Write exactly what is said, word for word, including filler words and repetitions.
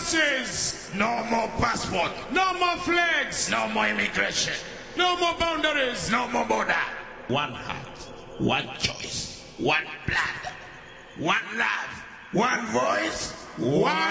passes. No more passport. No more flags. No more immigration. No more boundaries. No more border. One heart, one choice, one blood, one love, one voice, one